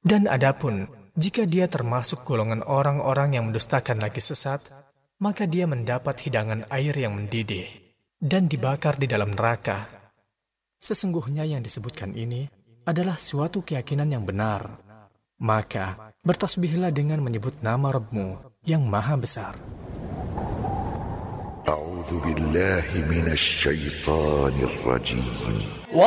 Dan adapun jika dia termasuk golongan orang-orang yang mendustakan lagi sesat, maka dia mendapat hidangan air yang mendidih dan dibakar di dalam neraka. Sesungguhnya yang disebutkan ini adalah suatu keyakinan yang benar. Maka bertasbihlah dengan menyebut nama Rabbmu yang maha besar. A'udzu billahi minasy syaithanir rajim.